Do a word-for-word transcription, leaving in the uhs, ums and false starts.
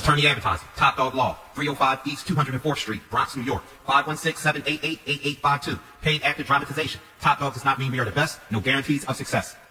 Attorney Advertising, Top Dog Law, three oh five East two hundred fourth Street, Bronx, New York, five one six, seven eight eight, eight eight five two. Paid actor dramatization. Top Dog does not mean we are the best. No guarantees of success.